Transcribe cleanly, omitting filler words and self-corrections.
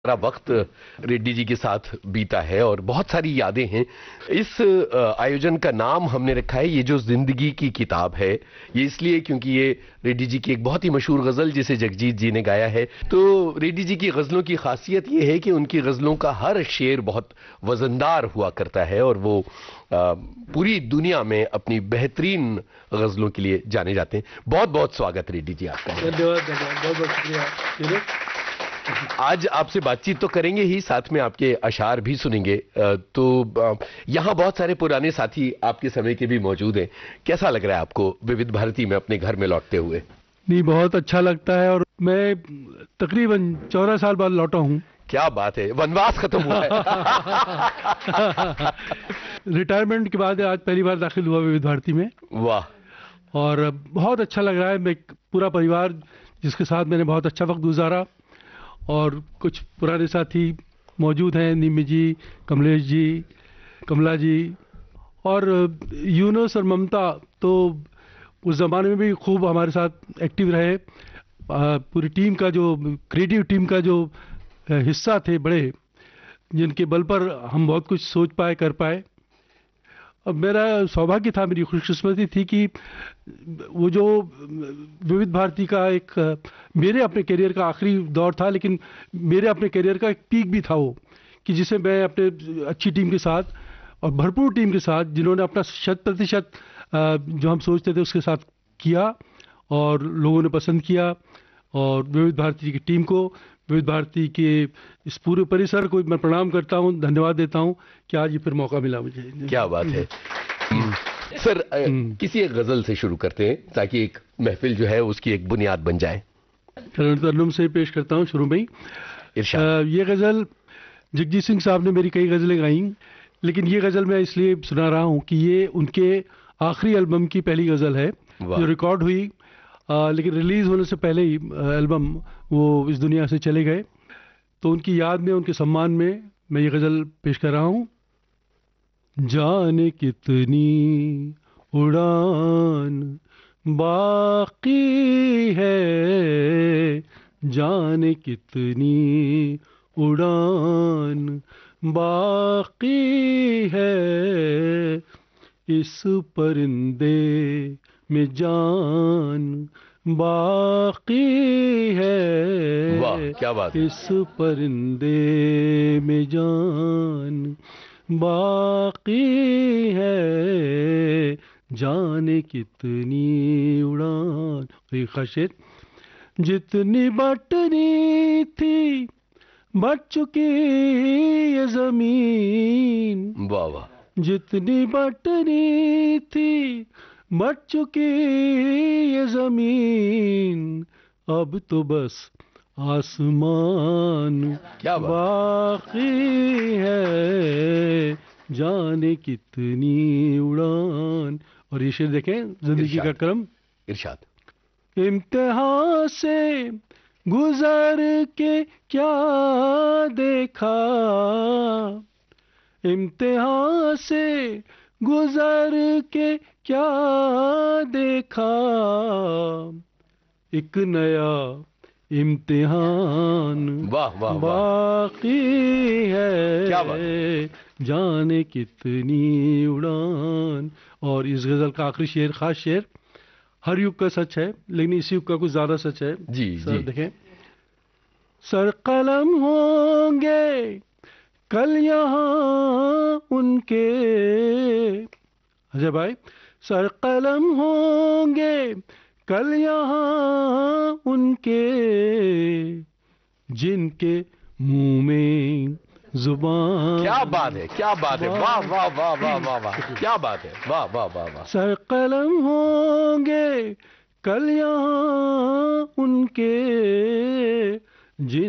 सारा वक्त रेड्डी जी के साथ बीता है और बहुत सारी यादें हैं। इस आयोजन का नाम हमने रखा है ये जो जिंदगी की किताब है। ये इसलिए क्योंकि ये रेड्डी जी की एक बहुत ही मशहूर गजल जिसे जगजीत जी ने गाया है। तो रेड्डी जी की गजलों की खासियत ये है कि उनकी गजलों का हर शेर बहुत वजनदार हुआ करता है और वो पूरी दुनिया में अपनी बेहतरीन गजलों के लिए जाने जाते हैं। बहुत बहुत स्वागत रेड्डी जी आपका। धन्यवाद धन्यवाद, बहुत बहुत शुक्रिया। आज आपसे बातचीत तो करेंगे ही, साथ में आपके अशार भी सुनेंगे। तो यहाँ बहुत सारे पुराने साथी आपके समय के भी मौजूद हैं। कैसा लग रहा है आपको विविध भारती में अपने घर में लौटते हुए? नहीं, बहुत अच्छा लगता है और मैं तकरीबन 14 साल बाद लौटा हूँ। क्या बात है, वनवास खत्म हुआ है। रिटायरमेंट के बाद आज पहली बार दाखिल हुआ विविध भारती में। वाह। और बहुत अच्छा लग रहा है। मैं पूरा परिवार जिसके साथ मैंने बहुत अच्छा वक्त गुजारा और कुछ पुराने साथी मौजूद हैं, निम्मी जी, कमलेश जी, कमला जी और यूनुस और ममता तो उस ज़माने में भी खूब हमारे साथ एक्टिव रहे। पूरी टीम का जो क्रिएटिव टीम का जो हिस्सा थे बड़े, जिनके बल पर हम बहुत कुछ सोच पाए, कर पाए। अब मेरा सौभाग्य था, मेरी खुशकिस्मती थी कि वो जो विविध भारती का एक मेरे अपने करियर का आखिरी दौर था, लेकिन मेरे अपने करियर का एक पीक भी था वो, कि जिसे मैं अपने अच्छी टीम के साथ और भरपूर टीम के साथ, जिन्होंने अपना 100% जो हम सोचते थे उसके साथ किया और लोगों ने पसंद किया। और विविध भारती की टीम को, विविध भारती के इस पूरे परिसर को मैं प्रणाम करता हूं, धन्यवाद देता हूं कि आज ये फिर मौका मिला मुझे। क्या बात है। सर, किसी एक गजल से शुरू करते हैं ताकि एक महफिल जो है उसकी एक बुनियाद बन जाए। तरन्नुम से पेश करता हूं शुरू में ही। ये गजल जगजीत सिंह साहब ने मेरी कई गजलें गाई, लेकिन ये गजल मैं इसलिए सुना रहा हूं कि ये उनके आखिरी एल्बम की पहली गजल है जो रिकॉर्ड हुई, लेकिन रिलीज होने से पहले ही एल्बम वो इस दुनिया से चले गए। तो उनकी याद में, उनके सम्मान में मैं ये गजल पेश कर रहा हूँ। जाने कितनी उड़ान बाकी है, जाने कितनी उड़ान बाकी है, इस परिंदे में जान बाकी है। वाह, क्या बात है। इस परिंदे में जान बाकी है, जाने कितनी उड़ान। एक खासियत, जितनी बटनी थी बट चुकी ये जमीन। वाह वाह। जितनी बटनी थी बट चुकी ये जमीन, अब तो बस आसमान बाकी है, जाने कितनी उड़ान। और ये शेर देखें, जिंदगी का क्रम। इरशाद। इम्तिहान से गुजर के क्या देखा, इम्तिहान से गुजर के क्या देखा, एक नया इम्तिहान वाह वाह बाकी है। क्या बात। जाने कितनी उड़ान। और इस गजल का आखिरी शेर, खास शेर, हर युग का सच है लेकिन इस युग का कुछ ज्यादा सच है। जी सर जी। देखें, सर कलम होंगे कल यहाँ उनके, अजय भाई, सर कलम होंगे कल यहाँ उनके, जिनके मुंह में जुबान। क्या बात है, क्या बात है। वाह वाह वाह वाह वाह वाह, क्या बात है। वाह वाह वाह वाह। सर कलम होंगे कल यहाँ उनके, जिन